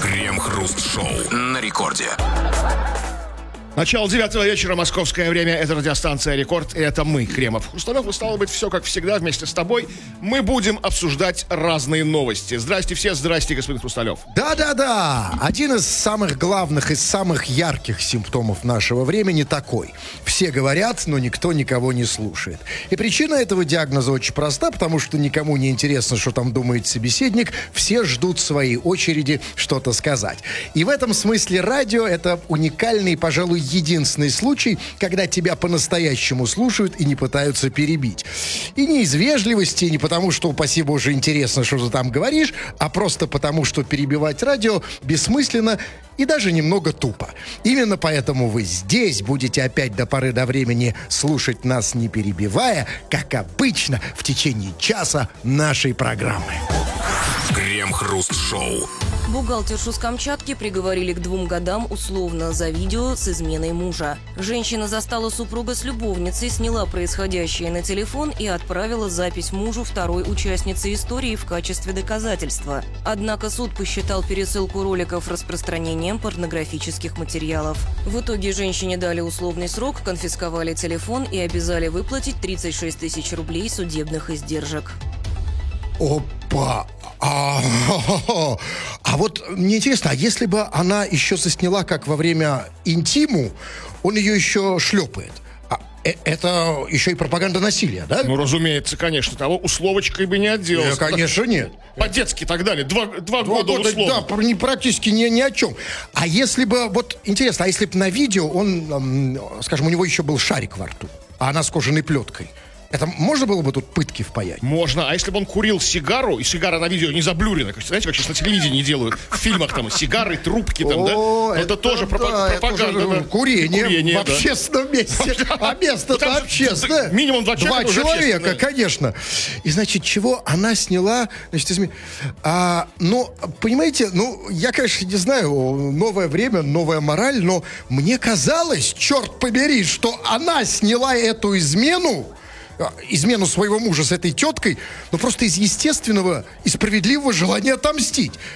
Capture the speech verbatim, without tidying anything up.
Крем-хруст-шоу на рекорде. Начало девятого вечера, московское время. Это радиостанция «Рекорд», и это мы, Кремов Хрусталев. И стало быть, все как всегда, вместе с тобой мы будем обсуждать разные новости. Здрасте все, здрасте, господин Хрусталев. Да-да-да, один из самых главных и самых ярких симптомов нашего времени такой. Все говорят, но никто никого не слушает. И причина этого диагноза очень проста, потому что никому не интересно, что там думает собеседник. Все ждут своей очереди что-то сказать. И в этом смысле радио — это уникальный, пожалуй, единственный случай, когда тебя по-настоящему слушают и не пытаются перебить. И не из вежливости, не потому, что, упаси Боже, интересно, что ты там говоришь, а просто потому, что перебивать радио бессмысленно и даже немного тупо. Именно поэтому вы здесь будете опять до поры до времени слушать нас, не перебивая, как обычно, в течение часа нашей программы. Крем-хруст-шоу. Бухгалтершу с Камчатки приговорили к двум годам условно за видео с изменой мужа. Женщина застала супруга с любовницей, сняла происходящее на телефон и отправила запись мужу второй участницы истории в качестве доказательства. Однако суд посчитал пересылку роликов распространением порнографических материалов. В итоге женщине дали условный срок, конфисковали телефон и обязали выплатить тридцать шесть тысяч рублей судебных издержек. Опа! А, а вот мне интересно, а если бы она еще засняла, как во время интиму, он ее еще шлепает? А, э, это еще и пропаганда насилия, да? Ну, разумеется, конечно. Того условочкой бы не отделался. Э, конечно, нет. По-детски так далее. Два, два, Два года года, условно. да, не, практически ни, ни о чем. А если бы, вот интересно, а если бы на видео он, эм, скажем, у него еще был шарик во рту, а она с кожаной плеткой, это можно было бы тут пытки впаять? Можно. А если бы он курил сигару, и сигара на видео не заблюрена, как, знаете, как сейчас на телевидении делают, в фильмах там, сигары, трубки там, О, да? Это, это тоже да, пропа- это пропаганда. уже Да. Курение, Курение, в да. общественном месте. А место-то Там же общественное. минимум два человека, Два уже человека, общественное. конечно. И, значит, чего она сняла? Значит, изме- а, ну, понимаете, ну, я, конечно, не знаю, новое время, новая мораль, но мне казалось, черт побери, что она сняла эту измену, измену своего мужа с этой теткой, ну, просто из естественного и справедливого желания отомстить.